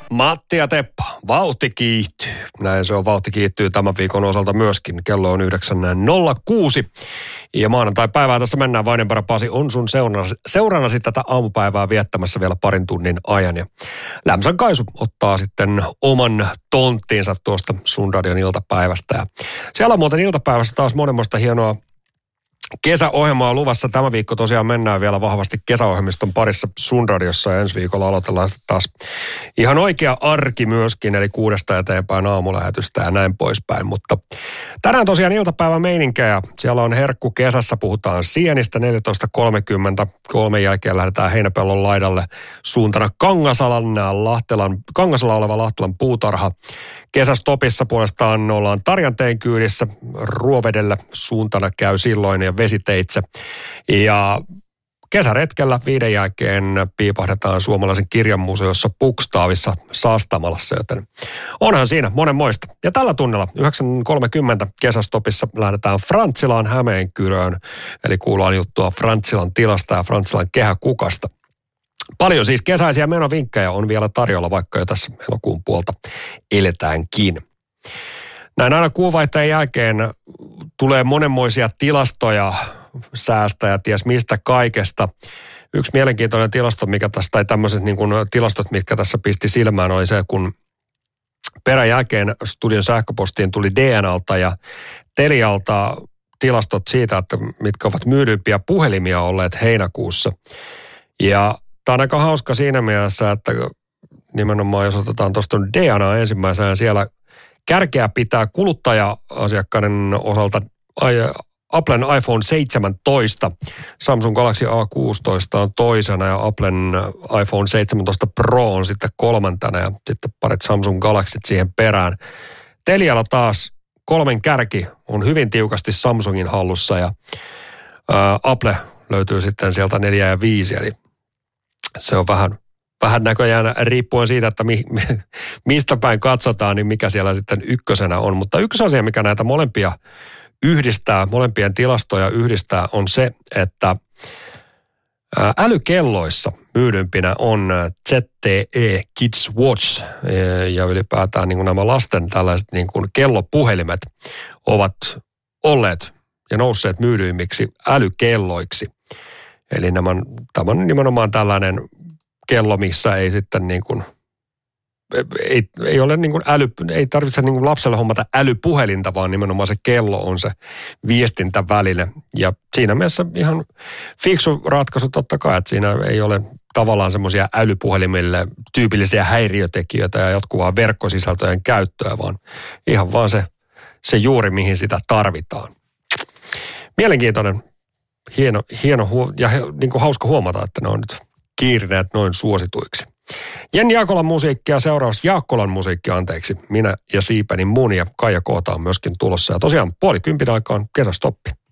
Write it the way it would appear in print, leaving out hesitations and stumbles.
Matti ja Teppo, vauhti kiihtyy. Näin se on, vauhti kiihtyy tämän viikon osalta myöskin. Kello on 9.06. Ja maanantai-päivää tässä mennään. Vainenpärä Pasi on sun seurannasi tätä aamupäivää viettämässä vielä parin tunnin ajan. Ja Lämsän Kaisu ottaa sitten oman tonttiinsa tuosta sun radion iltapäivästä. Ja siellä on muuten iltapäivässä taas monenmoista hienoa kesäohjelmaa luvassa. Tämä viikko tosiaan mennään vielä vahvasti kesäohjelmiston parissa sun radiossa ja ensi viikolla aloitellaan taas ihan oikea arki myöskin, eli 6 eteenpäin aamulähetystä ja näin poispäin. Mutta tänään tosiaan iltapäivän meininkejä. Siellä on herkku kesässä, puhutaan sienistä 14.30. 3 jälkeen lähdetään Heinäpellon laidalle suuntana Kangasala oleva Lahtelan puutarha. Kesästopissa puolestaan ollaan Tarjanteen kyydissä, Ruovedellä suuntana käy silloin ja vesiteitse. Ja kesäretkellä 5 jälkeen piipahdetaan Suomalaisen kirjanmuseossa Bukstavissa Sastamalassa, joten onhan siinä monenmoista. Ja tällä tunnella 9.30 kesästopissa lähdetään Frantzilaan Hämeenkyröön, eli kuullaan juttua Frantzilan tilasta ja Frantzilan kehäkukasta. Paljon siis kesäisiä menovinkkejä on vielä tarjolla, vaikka jo tässä elokuun puolta eletäänkin. Näin aina kuunvaihteen jälkeen tulee monenmoisia tilastoja säästä ja ties mistä kaikesta. Yksi mielenkiintoinen tilasto, mikä tässä, tai tämmöiset niin kuin tilastot, mitkä tässä pisti silmään, oli se, kun perän jälkeen studion sähköpostiin tuli DNAlta ja Telialta tilastot siitä, että mitkä ovat myydyimpiä puhelimia olleet heinäkuussa. Ja tämä on aika hauska siinä mielessä, että nimenomaan jos otetaan tuosta DNA ensimmäisenä, siellä kärkeä pitää kuluttaja-asiakkaiden osalta Applen iPhone 17, Samsung Galaxy A16 on toisena ja Applen iPhone 17 Pro on sitten kolmantena ja sitten parit Samsung Galaxyt siihen perään. Telialla taas 3 kärki on hyvin tiukasti Samsungin hallussa ja Apple löytyy sitten sieltä 4 ja 5, eli se on vähän näköjään riippuen siitä, että mistä päin katsotaan, niin mikä siellä sitten ykkösenä on. Mutta yksi asia, mikä näitä molempia yhdistää, molempien tilastoja yhdistää, on se, että älykelloissa myydympinä on ZTE Kids Watch ja ylipäätään niin kuin nämä lasten tällaiset niin kuin kellopuhelimet ovat olleet ja nousseet myydyimmiksi älykelloiksi. Eli tämä on nimenomaan tällainen kello, missä ei sitten niin kuin, ei ole niin kuin ei tarvitse niin kuin lapselle hommata älypuhelinta, vaan nimenomaan se kello on se viestintäväline. Ja siinä mielessä ihan fiksu ratkaisu totta kai, että siinä ei ole tavallaan semmoisia älypuhelimille tyypillisiä häiriötekijöitä ja jatkuvaa verkkosisältöjen käyttöä, vaan ihan vaan se juuri, mihin sitä tarvitaan. Mielenkiintoinen, hieno ja niin kuin hauska huomata, että ne on nyt kiirineet noin suosituiksi. Jenni Jaakolan musiikkia, seuraavaksi Jaakkolan musiikkia, minä ja Siipenin mun ja Kaija Koota on myöskin tulossa. Ja tosiaan 9:30 aikaan kesästoppi.